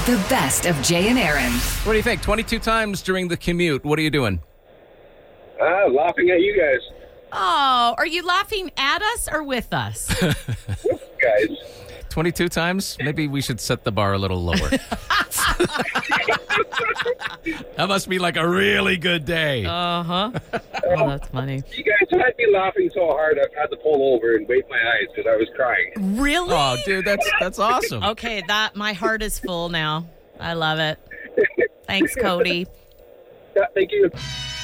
The best of Jay and Aaron. What do you think? 22 times during the commute. What are you doing? Laughing at you guys. Oh, are you laughing at us or with us? Guys. 22 times? Maybe we should set the bar a little lower. That must be like a really good day. Uh-huh. Oh, that's funny. You guys had me laughing so hard I had to pull over and wipe my eyes because I was crying. Really? Oh, dude, that's awesome. Okay, my heart is full now. I love it. Thanks, Cody. Yeah, thank you.